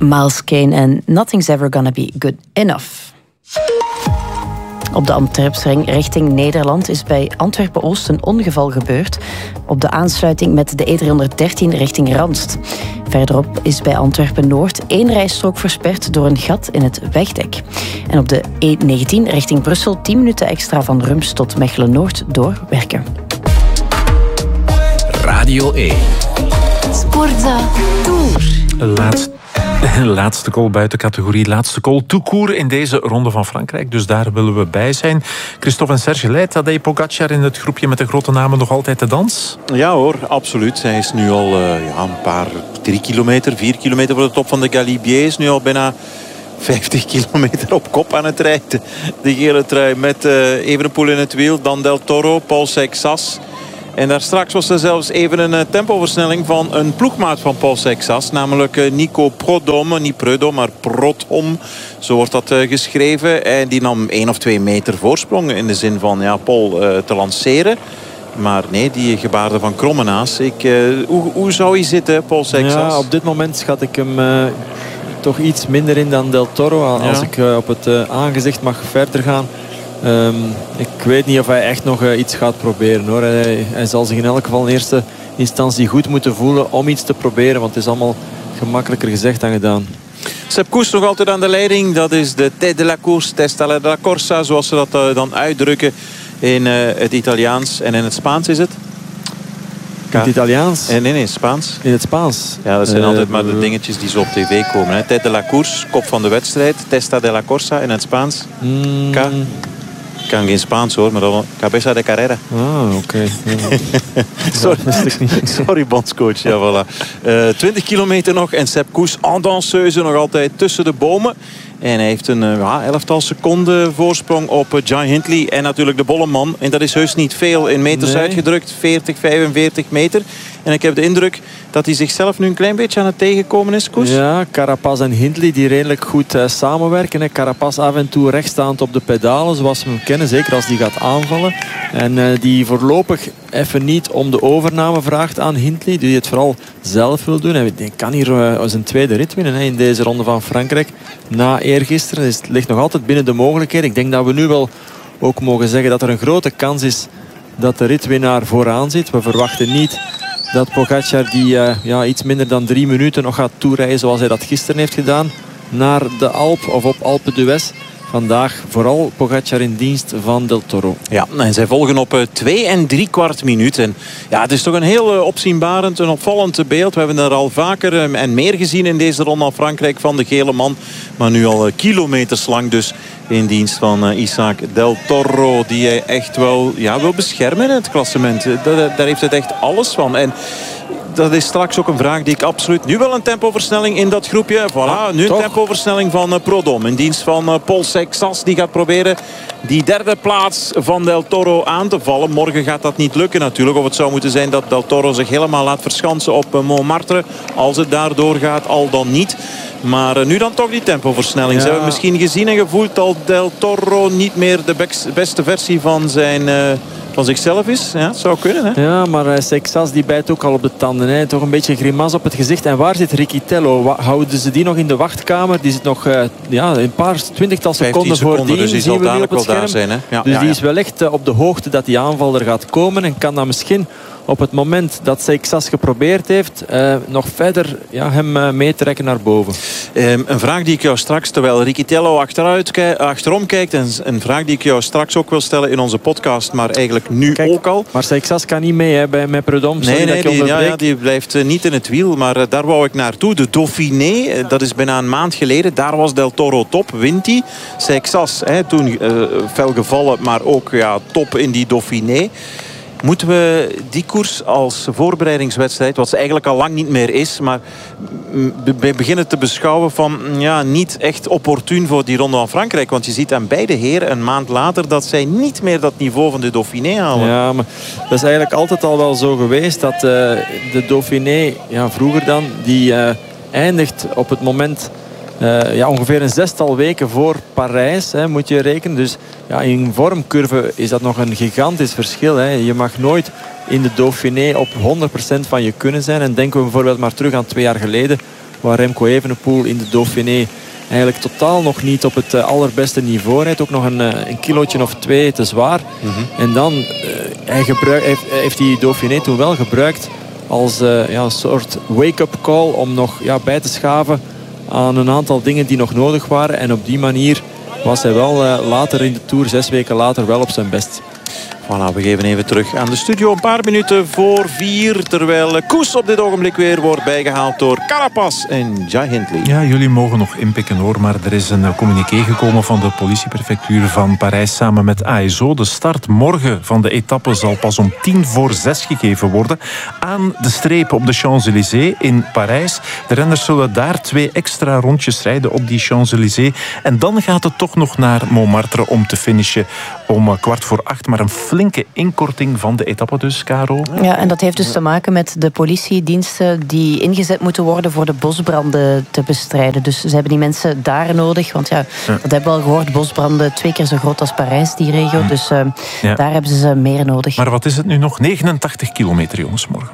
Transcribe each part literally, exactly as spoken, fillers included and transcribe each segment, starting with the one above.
Miles Kane en Nothing's Ever Gonna Be Good Enough. Op de Antwerpsring richting Nederland is bij Antwerpen-Oost een ongeval gebeurd op de aansluiting met de E driehonderddertien richting Randst. Verderop is bij Antwerpen-Noord één rijstrook versperd door een gat in het wegdek. En op de E negentien richting Brussel tien minuten extra van Rumst tot Mechelen-Noord door werken. Radio één. Sportza Tour. Laatste. Laatste call buiten categorie, laatste call tout court in deze ronde van Frankrijk. Dus daar willen we bij zijn. Christophe en Serge, leidt Tadej Pogacar in het groepje met de grote namen nog altijd de dans? Ja hoor, absoluut. Hij is nu al uh, ja, een paar, drie kilometer, vier kilometer voor de top van de Galibier. Is nu al bijna vijftig kilometer op kop aan het rijden. De gele trui met uh, Evenepoel in het wiel. Dan Del Toro, Paul Seixas. En daar straks was er zelfs even een uh, tempoversnelling van een ploegmaat van Paul Seixas. Namelijk uh, Nico Prudhomme. Niet Prudhomme, maar Prudhomme. Zo wordt dat uh, geschreven. En die nam één of twee meter voorsprong. In de zin van ja, Paul uh, te lanceren. Maar nee, die gebaarde van Krommenaas. Ik, uh, hoe, hoe zou hij zitten, Paul Seixas? Ja, op dit moment schat ik hem uh, toch iets minder in dan Del Toro. Als ja. ik uh, op het uh, aangezicht mag verder gaan. Um, ik weet niet of hij echt nog uh, iets gaat proberen, hoor. Hij, hij zal zich in elk geval in eerste instantie goed moeten voelen om iets te proberen. Want het is allemaal gemakkelijker gezegd dan gedaan. Sepp Kuss nog altijd aan de leiding. Dat is de Tête de la Course, Testa della Corsa, zoals ze dat uh, dan uitdrukken in uh, het Italiaans. En in het Spaans is het? In het Italiaans? Nee, nee, nee, Spaans. In het Spaans? Ja, dat zijn uh, altijd maar de dingetjes die zo op tv komen. Hè. Tête de la Course, kop van de wedstrijd. Testa della Corsa in het Spaans. Mm. K. Ik kan geen Spaans hoor, maar dan Cabeza de Carrera. Ah, oké. Okay. Sorry, sorry bondscoach. Ja, voilà. uh, twintig kilometer nog en Sepp Kuss en danseuse nog altijd tussen de bomen. En hij heeft een uh, ja, elftal seconden voorsprong op uh, John Hindley. En natuurlijk de bolleman. En dat is heus niet veel in meters nee. uitgedrukt. veertig, vijfenveertig meter. En ik heb de indruk dat hij zichzelf nu een klein beetje aan het tegenkomen is, Koes. Ja, Carapaz en Hindley die redelijk goed uh, samenwerken. Hè. Carapaz af en toe rechtstaand op de pedalen, zoals we hem kennen. Zeker als die gaat aanvallen. En uh, die voorlopig even niet om de overname vraagt aan Hindley. Die het vooral zelf wil doen. Hij kan hier uh, zijn tweede rit winnen hè, in deze ronde van Frankrijk. Na eergisteren. Dus het ligt nog altijd binnen de mogelijkheden. Ik denk dat we nu wel ook mogen zeggen dat er een grote kans is dat de ritwinnaar vooraan zit. We verwachten niet dat Pogacar die uh, ja, iets minder dan drie minuten nog gaat toerijden zoals hij dat gisteren heeft gedaan naar de Alp of op Alpe d'Huez. Vandaag vooral Pogacar in dienst van Del Toro. Ja, en zij volgen op uh, twee en drie kwart minuut. En ja, het is toch een heel uh, opzienbarend, een opvallend beeld. We hebben er al vaker uh, en meer gezien in deze ronde van Frankrijk van de gele man. Maar nu al uh, kilometers lang dus in dienst van uh, Isaac Del Toro. Die hij echt wel ja, wil beschermen in het klassement. Uh, daar, daar heeft het echt alles van. En dat is straks ook een vraag die ik absoluut... Nu wel een tempoversnelling in dat groepje. Voilà, ah, nu een toch? tempoversnelling van uh, Prudhomme. In dienst van uh, Paul Seixas. Die gaat proberen die derde plaats van Del Toro aan te vallen. Morgen gaat dat niet lukken natuurlijk. Of het zou moeten zijn dat Del Toro zich helemaal laat verschansen op uh, Montmartre. Als het daardoor gaat, al dan niet. Maar uh, nu dan toch die tempoversnelling. Ja. Ze hebben misschien gezien en gevoeld dat Del Toro niet meer de beste versie van zijn... Uh, van zichzelf is. Ja, het zou kunnen. Hè? Ja, maar uh, Seixas die bijt ook al op de tanden. Hè. Toch een beetje grimas op het gezicht. En waar zit Riccitello? Houden ze die nog in de wachtkamer? Die zit nog uh, ja, een paar twintigtal seconden voor die. Dus die zal dadelijk wel daar zijn. Hè? Ja, dus ja, die ja. is wel echt uh, op de hoogte dat die aanval er gaat komen. En kan dan misschien op het moment dat Seixas geprobeerd heeft... Uh, nog verder ja, hem uh, meetrekken naar boven. Um, een vraag die ik jou straks, terwijl Riccitello achteruit, achterom kijkt... en een vraag die ik jou straks ook wil stellen in onze podcast... maar eigenlijk nu Kijk, ook al. Maar Seixas kan niet mee hè, bij, met Prudhomme. Nee, nee die, ja, ja, die blijft uh, niet in het wiel. Maar uh, daar wou ik naartoe. De Dauphiné, uh, dat is bijna een maand geleden. Daar was Del Toro top, wint hij. Seixas, hè, toen uh, fel gevallen, maar ook ja, top in die Dauphiné. Moeten we die koers als voorbereidingswedstrijd, wat ze eigenlijk al lang niet meer is, maar we beginnen te beschouwen van ja, niet echt opportun voor die Ronde van Frankrijk. Want je ziet aan beide heren een maand later dat zij niet meer dat niveau van de Dauphiné halen. Ja, maar dat is eigenlijk altijd al wel zo geweest dat uh, de Dauphiné, ja, vroeger dan, die uh, eindigt op het moment... Uh, ja, ongeveer een zestal weken voor Parijs hè, moet je rekenen. Dus ja, in vormcurve is dat nog een gigantisch verschil. Hè. Je mag nooit in de Dauphiné op honderd procent van je kunnen zijn. En denken we bijvoorbeeld maar terug aan twee jaar geleden. waar Remco Evenepoel in de Dauphiné eigenlijk totaal nog niet op het allerbeste niveau rijdt. Ook nog een, een kilootje of twee te zwaar. Mm-hmm. En dan uh, hij gebruik, heeft, heeft die Dauphiné toen wel gebruikt als uh, ja, een soort wake-up call om nog ja, bij te schaven aan een aantal dingen die nog nodig waren. En op die manier was hij wel uh, later in de Tour, zes weken later, wel op zijn best. Voilà, we geven even terug aan de studio. Een paar minuten voor vier. Terwijl Koes op dit ogenblik weer wordt bijgehaald door Carapaz en Jai Hindley. Ja, jullie mogen nog inpikken hoor. Maar er is een communiqué gekomen van de politieprefectuur van Parijs samen met A S O. De start morgen van de etappe zal pas om tien voor zes gegeven worden. Aan de streep op de Champs-Élysées in Parijs. De renners zullen daar twee extra rondjes rijden op die Champs-Élysées. En dan gaat het toch nog naar Montmartre om te finishen om kwart voor acht. Maar een flinke inkorting van de etappe dus, Caro. Ja, en dat heeft dus te maken met de politiediensten die ingezet moeten worden voor de bosbranden te bestrijden. Dus ze hebben die mensen daar nodig. Want ja, ja. dat hebben we al gehoord, bosbranden twee keer zo groot als Parijs, die regio. Hmm. Dus uh, ja. daar hebben ze ze meer nodig. Maar wat is het nu nog? negenentachtig kilometer, jongens, morgen.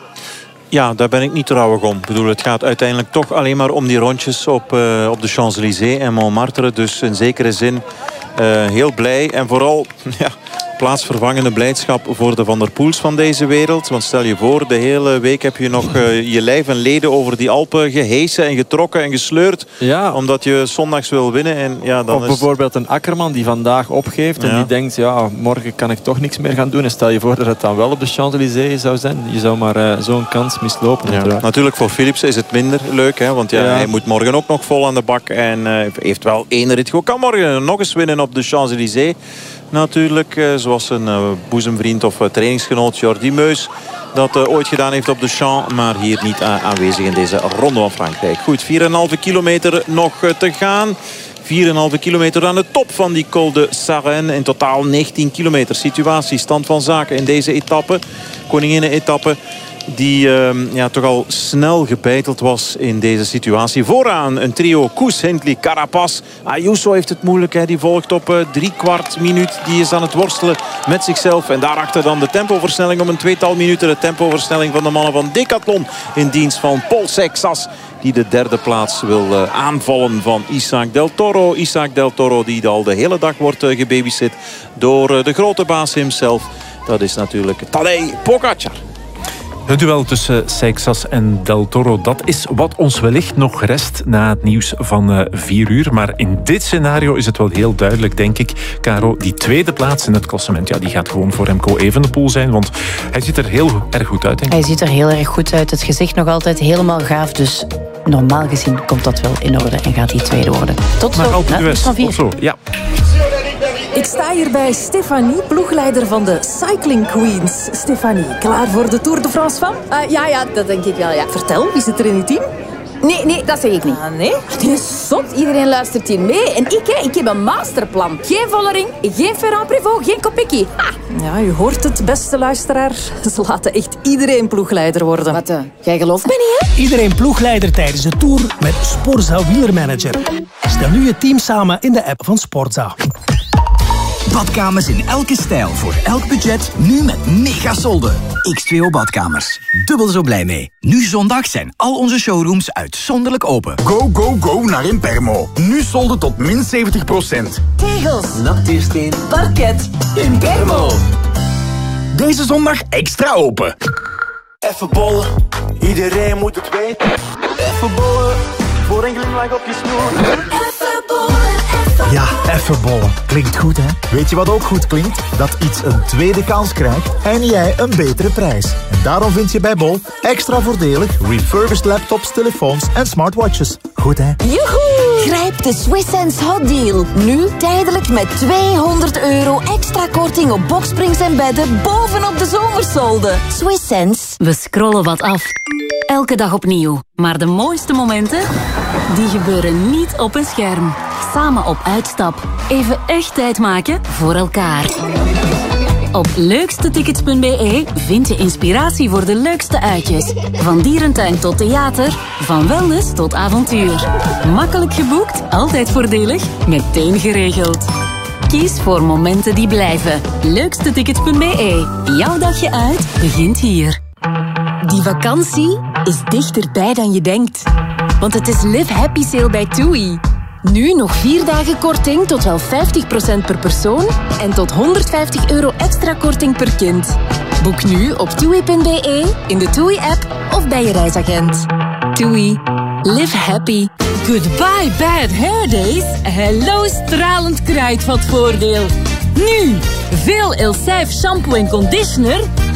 Ja, daar ben ik niet trouwig om. Ik bedoel, het gaat uiteindelijk toch alleen maar om die rondjes op, uh, op de Champs-Élysées en Montmartre. Dus in zekere zin uh, heel blij. En vooral ja, plaatsvervangende blijdschap voor de Van der Poels van deze wereld. Want stel je voor, de hele week heb je nog uh, je lijf en leden over die Alpen gehesen en getrokken en gesleurd. Ja. Omdat je zondags wil winnen. En ja, dan of is... bijvoorbeeld een Akkerman die vandaag opgeeft en ja. die denkt, ja, morgen kan ik toch niks meer gaan doen. En stel je voor dat het dan wel op de Champs-Élysées zou zijn. Je zou maar uh, zo'n kans mislopen. Ja. Natuurlijk voor Philips is het minder leuk. Hè, want ja, ja. hij moet morgen ook nog vol aan de bak. En uh, heeft wel één rit. Kan morgen nog eens winnen op de Champs-Élysées. Natuurlijk, uh, zoals een uh, boezemvriend of uh, trainingsgenoot Jordi Meus dat uh, ooit gedaan heeft op de Champs, maar hier niet uh, aanwezig in deze Ronde van Frankrijk. Goed, vier komma vijf kilometer nog uh, te gaan. vier komma vijf kilometer aan de top van die Col de Sarenne. In totaal negentien kilometer. Situatie, stand van zaken in deze etappe. Koninginnen-etappe. Die uh, ja, toch al snel gebeiteld was in deze situatie. Vooraan een trio, Koes, Hindley, Carapaz. Ayuso heeft het moeilijk, hè. Die volgt op uh, drie kwart minuut. Die is aan het worstelen met zichzelf. En daarachter dan de tempoversnelling om een tweetal minuten. De tempoversnelling van de mannen van Decathlon in dienst van Paul Seixas, die de derde plaats wil uh, aanvallen van Isaac Del Toro. Isaac Del Toro die al de hele dag wordt uh, gebabysit door uh, de grote baas himself. Dat is natuurlijk Tadej Pogačar. Het duel tussen Seixas en Del Toro, dat is wat ons wellicht nog rest na het nieuws van uh, vier uur. Maar in dit scenario is het wel heel duidelijk, denk ik, Caro, die tweede plaats in het klassement, ja, die gaat gewoon voor Remco Evenepoel zijn, want hij ziet er heel erg goed uit, denk ik. Hij ziet er heel erg goed uit. Het gezicht nog altijd helemaal gaaf, dus normaal gezien komt dat wel in orde en gaat hij tweede worden. Tot zo, na het nieuws van vier. Tot zo, ja. Ik sta hier bij Stefanie, ploegleider van de Cycling Queens. Stefanie, klaar voor de Tour de France van? Uh, ja, ja, dat denk ik wel, ja. Vertel, wie zit er in uw team? Nee, nee, dat zeg ik niet. Ah, nee? Het is zot, iedereen luistert hier mee. En ik, hè, ik heb een masterplan. Geen Vollering, geen Ferrand-Prévot, geen Kopecky. Ha! Ja, u hoort het, beste luisteraar. Ze laten echt iedereen ploegleider worden. Wat, uh, jij gelooft me niet, hè? Iedereen ploegleider tijdens de Tour met Sporza Wielermanager. Stel nu je team samen in de app van Sporza. Badkamers in elke stijl, voor elk budget, nu met mega solden. X twee O Badkamers. Dubbel zo blij mee. Nu zondag zijn al onze showrooms uitzonderlijk open. Go, go, go naar Impermo. Nu solden tot min zeventig procent. Tegels, natuursteen, parket, Impermo. Deze zondag extra open. Even bollen, iedereen moet het weten. Even bollen, voor een glimlach op je snoer. Even bollen. Ja, even bollen. Klinkt goed, hè? Weet je wat ook goed klinkt? Dat iets een tweede kans krijgt en jij een betere prijs. En daarom vind je bij Bol extra voordelig refurbished laptops, telefoons en smartwatches. Goed, hè? Joehoe! Grijp de Swiss Sense Hot Deal. Nu tijdelijk met tweehonderd euro extra korting op boxsprings en bedden bovenop de zomersolden. Swiss Sense. We scrollen wat af. Elke dag opnieuw. Maar de mooiste momenten, die gebeuren niet op een scherm. Samen op uitstap. Even echt tijd maken voor elkaar. Op leukstetickets punt b e vind je inspiratie voor de leukste uitjes. Van dierentuin tot theater, van wellness tot avontuur. Makkelijk geboekt, altijd voordelig, meteen geregeld. Kies voor momenten die blijven. leukstetickets punt b e. Jouw dagje uit begint hier. Die vakantie is dichterbij dan je denkt. Want het is Live Happy Sale bij TUI. Nu nog vier dagen korting tot wel vijftig procent per persoon en tot honderdvijftig euro extra korting per kind. Boek nu op toei punt be, in de TUI-app of bij je reisagent. TUI. Live happy. Goodbye bad hair days. Hello stralend kruidvatvoordeel. Nu, veel Elseve shampoo en conditioner